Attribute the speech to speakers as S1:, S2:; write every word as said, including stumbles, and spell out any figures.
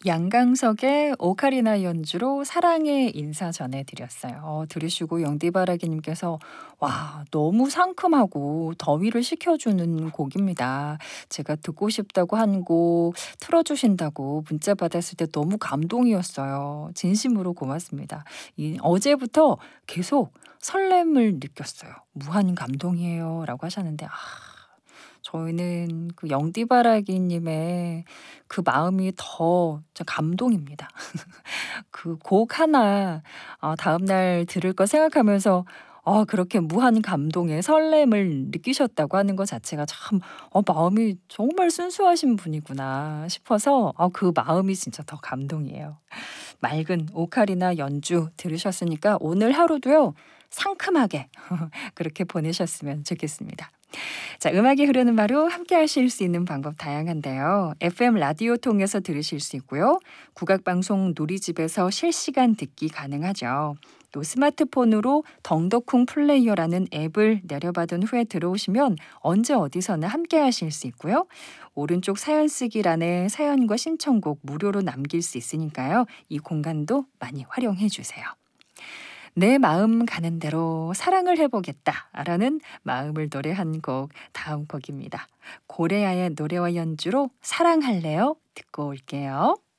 S1: 양강석의 오카리나 연주로 사랑의 인사 전해드렸어요. 어, 들으시고 영디바라기님께서 와, 너무 상큼하고 더위를 식혀주는 곡입니다. 제가 듣고 싶다고 한 곡 틀어주신다고 문자 받았을 때 너무 감동이었어요. 진심으로 고맙습니다. 이, 어제부터 계속 설렘을 느꼈어요. 무한 감동이에요. 라고 하셨는데, 아, 저희는 그 영디바라기님의 그 마음이 더 진짜 감동입니다. 그 곡 하나 아 다음날 들을 거 생각하면서 아 그렇게 무한 감동의 설렘을 느끼셨다고 하는 것 자체가 참 어 '마음이 정말 순수하신 분이구나.' 싶어서 아 그 마음이 진짜 더 감동이에요. 맑은 오카리나 연주 들으셨으니까 오늘 하루도요 상큼하게 그렇게 보내셨으면 좋겠습니다. 자, 음악이 흐르는 바로 함께 하실 수 있는 방법 다양한데요. 에프엠 라디오 통해서 들으실 수 있고요. 국악방송 누리집에서 실시간 듣기 가능하죠. 또 스마트폰으로 덩더쿵 플레이어라는 앱을 내려받은 후에 들어오시면 언제 어디서나 함께 하실 수 있고요. 오른쪽 사연 쓰기란에 사연과 신청곡 무료로 남길 수 있으니까요. 이 공간도 많이 활용해 주세요. 내 마음 가는 대로 사랑을 해보겠다라는 마음을 노래한 곡 다음 곡입니다. 고레아의 노래와 연주로 사랑할래요? 듣고 올게요.